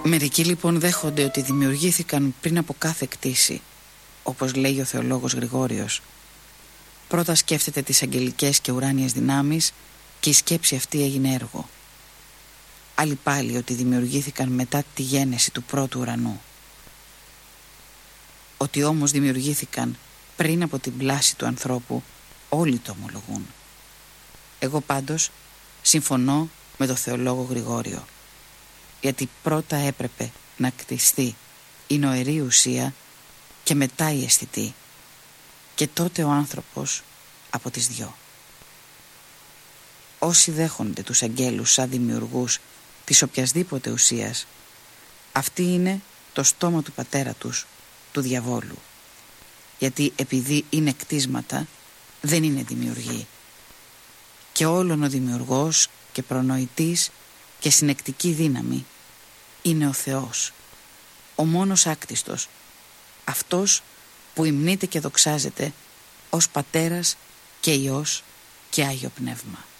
Μερικοί λοιπόν δέχονται ότι δημιουργήθηκαν πριν από κάθε κτήση, όπως λέει ο θεολόγος Γρηγόριος. Πρώτα σκέφτεται τις αγγελικές και ουράνιες δυνάμεις και η σκέψη αυτή έγινε έργο. Άλλοι πάλι ότι δημιουργήθηκαν μετά τη γέννηση του πρώτου ουρανού. Ότι όμως δημιουργήθηκαν πριν από την πλάση του ανθρώπου, όλοι το ομολογούν. Εγώ πάντως συμφωνώ με το θεολόγο Γρηγόριο, γιατί πρώτα έπρεπε να κτιστεί η νοερή ουσία και μετά η αισθητή, και τότε ο άνθρωπος από τις δυο. Όσοι δέχονται τους αγγέλους σαν δημιουργούς της οποιασδήποτε ουσίας, αυτή είναι το στόμα του πατέρα τους, του διαβόλου, γιατί επειδή είναι κτίσματα δεν είναι δημιουργοί, και όλον ο δημιουργός και προνοητής και συνεκτική δύναμη είναι ο Θεός, ο μόνος άκτιστος, αυτός που υμνείται και δοξάζεται ως Πατέρας και Υιός και Άγιο Πνεύμα.